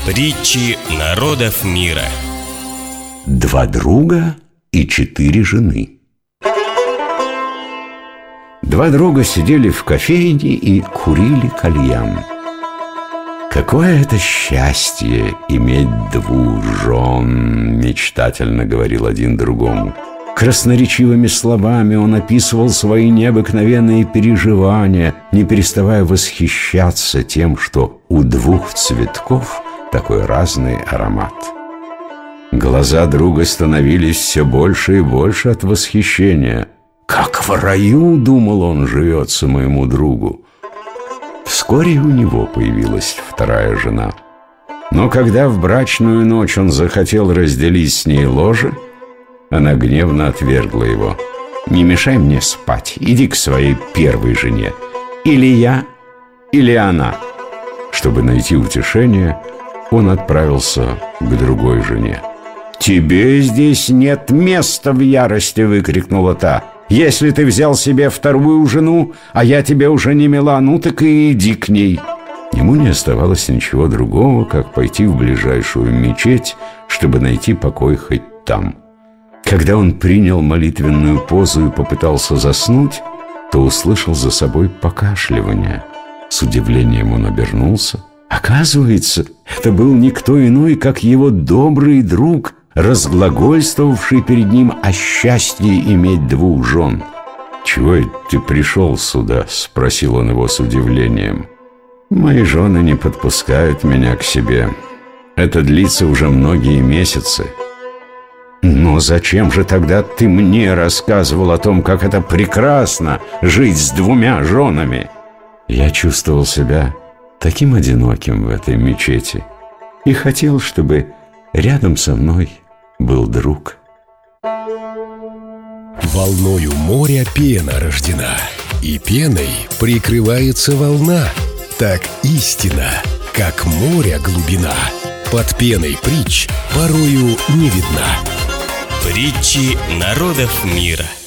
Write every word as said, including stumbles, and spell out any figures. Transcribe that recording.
Притчи народов мира. Два друга и четыре жены. Два друга сидели в кофейне и курили кальян. «Какое это счастье иметь двух жен!» — мечтательно говорил один другому. Красноречивыми словами он описывал свои необыкновенные переживания, не переставая восхищаться тем, что у двух цветков такой разный аромат. Глаза друга становились все больше и больше от восхищения. «Как в раю, — думал он, — живется моему другу!» Вскоре у него появилась вторая жена. Но когда в брачную ночь он захотел разделить с ней ложе, она гневно отвергла его. «Не мешай мне спать, иди к своей первой жене. Или я, или она». Чтобы найти утешение, он отправился к другой жене. «Тебе здесь нет места!» — в ярости выкрикнула та. «Если ты взял себе вторую жену, а я тебе уже не мила, ну так и иди к ней». Ему не оставалось ничего другого, как пойти в ближайшую мечеть, чтобы найти покой хоть там. Когда он принял молитвенную позу и попытался заснуть, то услышал за собой покашливание. С удивлением он обернулся. Оказывается, это был никто иной, как его добрый друг, разглагольствовавший перед ним о счастье иметь двух жен. «Чего это ты пришел сюда?» — спросил он его с удивлением. «Мои жены не подпускают меня к себе. Это длится уже многие месяцы». «Но зачем же тогда ты мне рассказывал о том, как это прекрасно жить с двумя женами?» Я чувствовал себя таким одиноким в этой мечети и хотел, чтобы рядом со мной был друг. Волною моря пена рождена, и пеной прикрывается волна. Так истина, как моря глубина, под пеной притч порою не видна. Притчи народов мира.